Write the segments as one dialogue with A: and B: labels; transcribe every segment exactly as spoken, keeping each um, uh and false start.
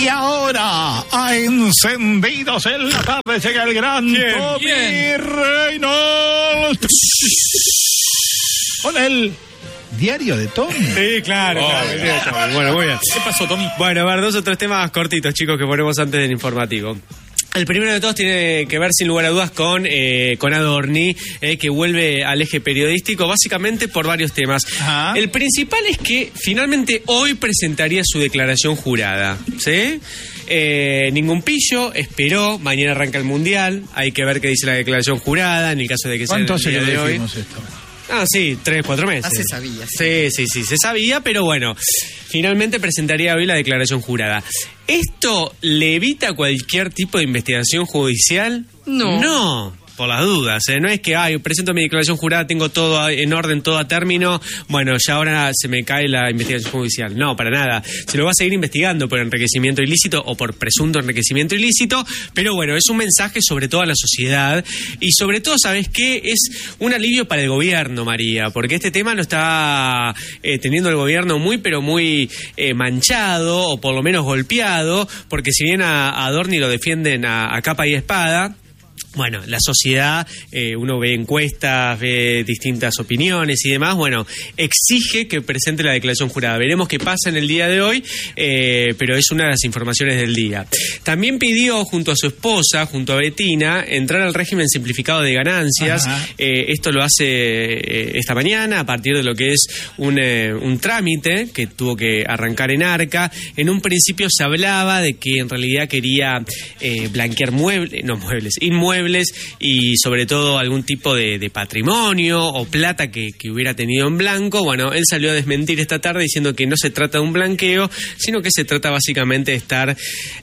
A: Y ahora, a encendidos en la tarde, llega el gran
B: Bien,
A: Tommy
B: bien.
A: Reynolds. Con el diario de Tommy.
C: Sí, claro,
B: Oh,
C: claro, el diario de Tommy. Bueno, muy bien.
B: ¿Qué pasó, Tommy?
C: Bueno, a ver, dos o tres temas cortitos, chicos, que ponemos antes del informativo. El primero de todos tiene que ver, sin lugar a dudas, con, eh, con Adorni, eh, que vuelve al eje periodístico, básicamente por varios temas.
A: Ajá.
C: El principal es que finalmente hoy presentaría su declaración jurada, ¿sí? Eh, ningún pillo, esperó, mañana arranca el Mundial, hay que ver qué dice la declaración jurada, en el caso de que sea el
A: ¿Cuánto hace
C: día
A: que
C: de hoy.
A: decimos esto?
C: Ah, sí, tres, cuatro meses.
D: Ya se sabía, sí.
C: Sí, sí, sí, se sabía, pero bueno, finalmente presentaría hoy la declaración jurada. ¿Esto le evita cualquier tipo de investigación judicial?
D: No.
C: No, por las dudas, ¿eh? No es que, ay, presento mi declaración jurada, tengo todo en orden, todo a término, bueno, ya ahora se me cae la investigación judicial. No, para nada. Se lo va a seguir investigando por enriquecimiento ilícito o por presunto enriquecimiento ilícito, pero bueno, es un mensaje sobre todo a la sociedad y sobre todo, ¿sabes qué? Es un alivio para el gobierno, María, porque este tema lo está eh, teniendo el gobierno muy, pero muy eh, manchado o por lo menos golpeado, porque si bien a, a Adorni lo defienden a, a capa y espada, bueno, la sociedad, eh, uno ve encuestas, ve distintas opiniones y demás, bueno, exige que presente la declaración jurada. Veremos qué pasa en el día de hoy, eh, pero es una de las informaciones del día. También pidió, junto a su esposa, junto a Betina, entrar al régimen simplificado de ganancias. Eh, esto lo hace eh, esta mañana, a partir de lo que es un, eh, un trámite que tuvo que arrancar en Arca. En un principio se hablaba de que en realidad quería eh, blanquear muebles, no muebles, inmuebles, y sobre todo algún tipo de, de patrimonio o plata que, que hubiera tenido en blanco. Bueno, él salió a desmentir esta tarde diciendo que no se trata de un blanqueo, sino que se trata básicamente de estar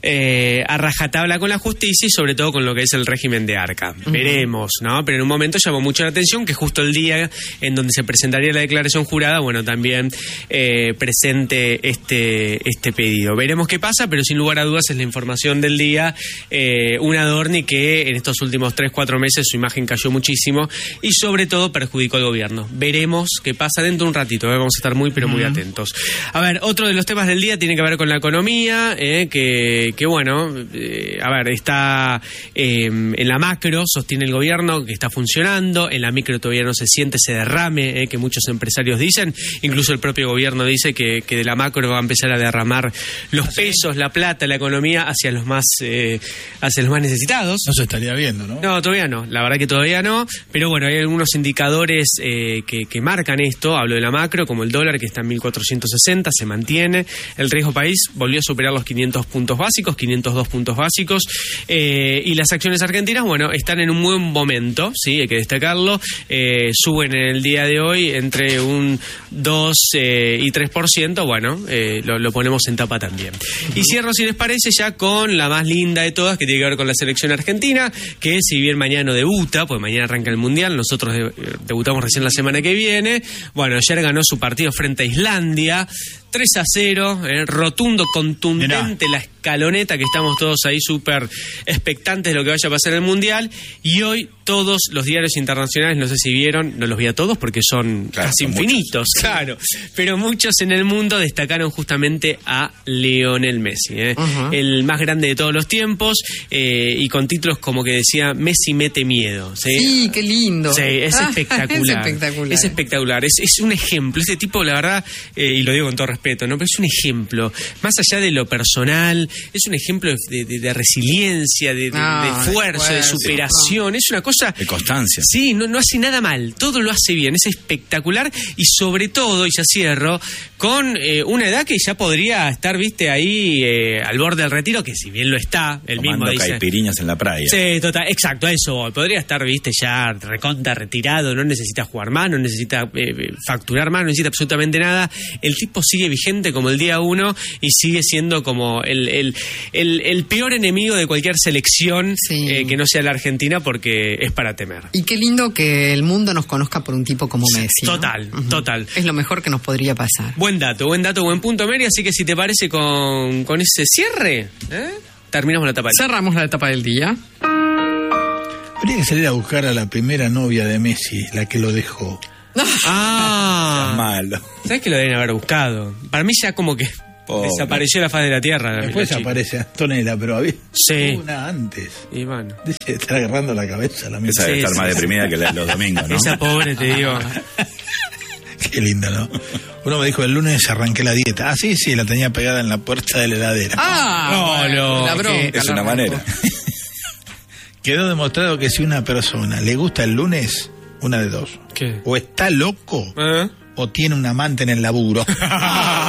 C: eh, a rajatabla con la justicia y sobre todo con lo que es el régimen de Arca. Uh-huh. Veremos, ¿no? Pero en un momento llamó mucho la atención que justo el día en donde se presentaría la declaración jurada, bueno, también eh, presente este, este pedido. Veremos qué pasa, pero sin lugar a dudas es la información del día. Eh, un Adorni que en estos últimos tres, cuatro meses su imagen cayó muchísimo y sobre todo perjudicó al gobierno. Veremos qué pasa dentro de un ratito, ¿eh? Vamos a estar muy pero muy uh-huh. atentos. A ver, otro de los temas del día tiene que ver con la economía, eh, que, que bueno, eh, a ver, está eh, en la macro, sostiene el gobierno que está funcionando, en la micro todavía no se siente ese derrame eh, que muchos empresarios dicen, incluso el propio gobierno dice que, que de la macro va a empezar a derramar los pesos, la plata, la economía hacia los más, eh, hacia los más necesitados.
A: No se estaría bien. ¿no?
C: No, todavía no, la verdad que todavía no, pero bueno, hay algunos indicadores eh, que, que marcan esto, hablo de la macro, como el dólar que está en mil cuatrocientos sesenta, se mantiene, el riesgo país volvió a superar los quinientos puntos básicos, quinientos dos puntos básicos, eh, y las acciones argentinas, bueno, están en un buen momento, sí, hay que destacarlo, eh, suben en el día de hoy entre un dos eh, y tres por ciento, bueno, eh, lo, lo ponemos en tapa también. Y cierro, si les parece, ya con la más linda de todas, que tiene que ver con la selección argentina, que si bien mañana no debuta, pues mañana arranca el Mundial, nosotros de, debutamos recién la semana que viene, bueno, ayer ganó su partido frente a Islandia, tres a cero, eh, rotundo, contundente. Mirá. La escaloneta, que estamos todos ahí súper expectantes de lo que vaya a pasar en el Mundial, y hoy todos los diarios internacionales, no sé si vieron, no los vi a todos porque son claro, casi son infinitos, muchos. Claro, pero muchos en el mundo destacaron justamente a Lionel Messi, eh, uh-huh. el más grande de todos los tiempos, eh, y con títulos como que decía, Messi mete miedo. Sí,
D: sí, qué lindo.
C: Sí, es
D: ah,
C: espectacular.
D: Es espectacular.
C: Es espectacular, es, es un ejemplo, este tipo, la verdad, eh, y lo digo con todo respeto, ¿no? Pero es un ejemplo, más allá de lo personal, es un ejemplo de, de, de resiliencia, de, de, ah, de fuerza, de superación, no. Es una cosa...
B: De constancia.
C: Sí, no, no hace nada mal, todo lo hace bien, es espectacular, y sobre todo, y ya cierro, con eh, una edad que ya podría estar, viste, ahí eh, al borde del retiro, que si bien lo está, el
B: Tomando
C: mismo dice...
B: caipiriñas en la playa.
C: Sí, total, exacto, eso, podría estar, viste, ya recontra retirado, no necesita jugar más, no necesita eh, facturar más, no necesita absolutamente nada, el tipo sigue vigente como el día uno y sigue siendo como el, el, el, el peor enemigo de cualquier selección sí. eh, que no sea la Argentina, porque es para temer.
D: Y qué lindo que el mundo nos conozca por un tipo como Messi, ¿no?
C: Total, uh-huh. total.
D: Es lo mejor que nos podría pasar.
C: Buen dato, buen dato, buen punto, Mary, así que si te parece con, con ese cierre, ¿eh? terminamos la etapa del día.
D: Cerramos la etapa del día.
A: Habría que salir a buscar a la primera novia de Messi, la que lo dejó.
C: Ah,
B: malo.
C: ¿Sabes que lo deben haber buscado? Para mí ya como que
B: Pobre.
C: Desapareció la faz de la tierra. la-
A: Después
C: la chica.
A: aparece Antonella, pero había
C: Sí.
A: una antes.
C: Y bueno.
A: Dice, está agarrando la cabeza la misma.
B: Esa debe
C: Sí,
B: estar
C: sí,
B: más
C: sí.
B: deprimida que la- los domingos, ¿no?
C: Esa pobre, te digo.
A: Qué lindo, ¿no? Uno me dijo, el lunes arranqué la dieta. Ah, sí, sí, la tenía pegada en la puerta de la heladera.
D: Ah,
C: No,
D: bueno,
C: no,
D: la bronca,
B: Es
D: la
B: una
D: arrancó.
B: manera.
A: Quedó demostrado que si una persona le gusta el lunes, una de dos.
C: ¿Qué?
A: O está loco
C: ¿Eh?
A: o tiene un amante en el laburo.